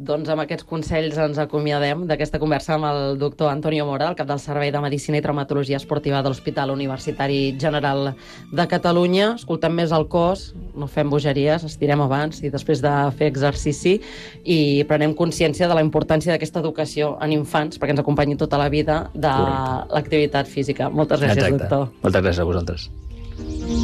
Doncs amb aquests consells ens acomiadem d'aquesta conversa amb el doctor Antonio Mora, el cap del Servei de Medicina i Traumatologia Esportiva de l'Hospital Universitari General de Catalunya. Escoltem més el cos, no fem bogeries, estirem abans i després de fer exercici i prenem consciència de la importància d'aquesta educació en infants perquè ens acompanyi tota la vida de l'activitat física. Moltes gràcies, doctor. Moltes gràcies a vosaltres.